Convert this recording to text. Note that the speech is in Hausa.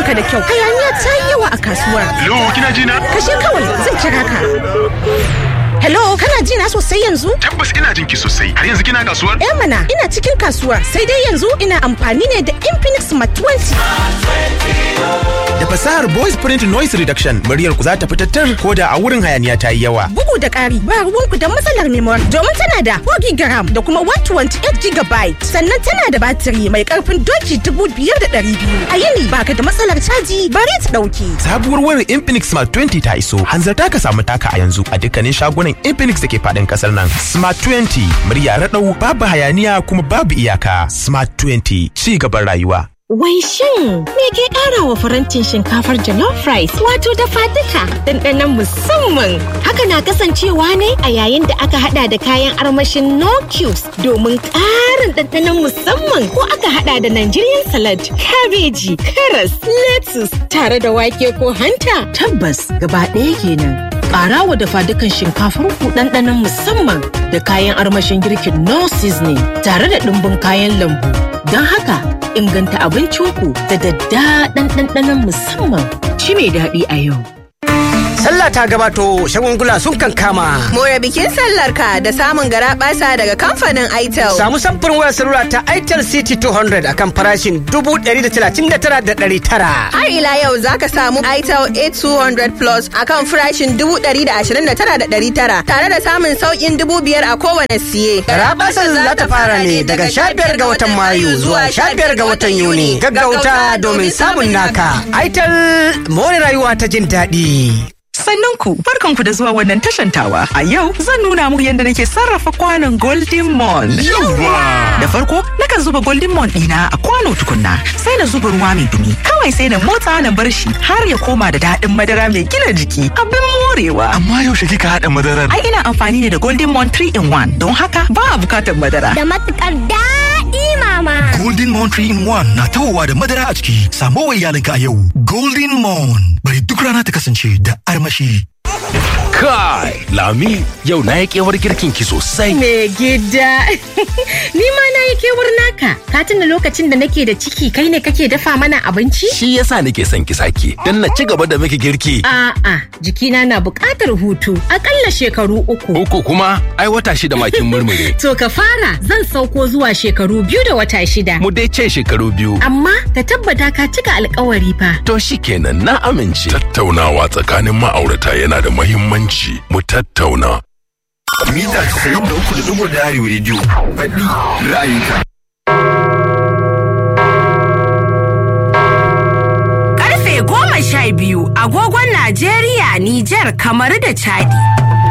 kanka da kyau. Hayaniya ta yi yawa a kasuwar. Hello, kina ji na? Kashe kawai zan kira ka. Hello, kana ji na sosai yanzu? Tabbas ina jin ki sosai. Har yanzu kina kasuwar? Mana, ina cikin kasuwar. Sai dai yanzu ina amfani ne da Infinix Smart 20. Da fasahar voice print noise reduction, muryar ku za ta fitattar ko da a wurin hayaniya ta yi yawa. Bugu da ƙari, ba ruwanku da matsalar memory domin tana da 4 GB da kuma 128 GB. Sannan tana da batiri mai ƙarfin doki 5,200. A yini baka da matsalar caji bari ta ɗauki. Sabuwar wayar Infinix Smart 20 ta iso. Hanzarta ka samu taka a yanzu a dukkanin shagunan Infinix da ke faɗin ƙasar nan. Smart 20, murya raɗau, babu hayaniya kuma babu iyaka. Smart 20, ci gaban rayuwa. Wai shin me ke ƙara wa farantin shinkafar jollof rice wato dafa duka ɗanɗanon musamman? Haka na kasancewa ne a yayin da aka hada da kayan armashin no cubes domin ƙarin ɗanɗanon musamman, ko aka hada da Nigerian salad, kabeji, karas, lettuce tare da wake ko hanta. Tabbas gaba ɗaya kenan. Ƙara wa dafa dukan shinkafar ku ɗanɗanon musamman da kayan armashin girkin no seasoning tare da ɗumbin kayan lambu. Don haka inganta abincinku da daddaɗan ɗanɗanon musamman. Ci mai daɗi a yau. Sallah ta gabato, shagungula sun kankama. More bikin sallar ka da samun garaɓasa daga kamfanin Itel. Samu samfurin wayar salula ta Itel City 200 akan farashin 139,900. Har ila yau zaka samu Itel A200 Plus akan farashin 129,900 tare da samun sauƙin 5,000 a kowane siye. Garaɓasar za ta fara ne daga 15 ga watan Mayu zuwa 15 ga watan Yuni. Gaggauta domin samun naka. Itel, more rayuwa ta jin daɗi. Sannunku, barkanku da zuwa wannan tashantawa. A yau zan nuna muku yadda nake sarrafa kwanon Golden Mon. Da farko, nakan zuba Golden Mon ɗina a kwano tukunna, sai na zuba ruwa mai dumi. Kawai sai na motsa na bar shi har ya koma da daɗin madara mai gina jiki. Abin morewa. Amma yaushe kika haɗa madarar? Ai ina amfani ne da Golden Mon 3-in-1 don haka ba a bukatar madara. Da matukar daɗi mama. Golden Mon 3-in-1 na tawowa da madara a ciki. Samo wa iyalinka a yau. Golden Mon. Bari duk rana ta kasance da armashi. Kai, Lami, yau na yi kewar girkin ki sosai. Me gida, ni ma na yi kewar naka. Ka tuna lokacin da nake da ciki kai ne kake dafa mana abinci? Shi yasa nake son ki sake, don na ci gaba da miki girki. A'a, jikina na buƙatar hutu, akalla shekaru 3. Uku kuma, ai wata 6 makin murmure. To ka fara, zan sauko zuwa shekaru 2 da wata 6. Mu dai ce shekaru 2. Amma ka tabbata ka cika alƙawari fa. To shikenan na amince. Tattaunawa tsakanin ma'aurata yana da muhimmanci. Mu tattauna. Mita 93.1 Arewa Radio. Faɗi ra'ayinka. Karfe 12 agogon Najeriya, Nijar, Kamaru da Chadi.